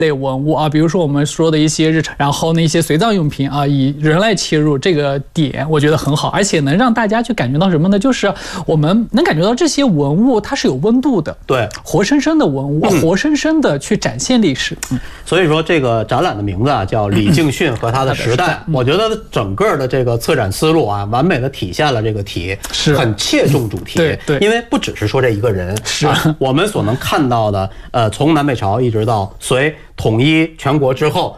类文物啊，比如说我们说的一些日常，然后那些随葬用品啊，以人来切入这个点，我觉得很好，而且能让大家去感觉到什么呢？就是我们能感觉到这些文物它是有温度的， 对， 活生生的文物，活生生的去展现历史。 所以说这个展览的名字啊叫李敬训和他的时代。我觉得整个的这个策展思路啊，完美的体现了这个题， 是很切中主题。 对， 因为不只是说这一个人， 是我们所能看到的，从南北朝一直到隋统一全国之后，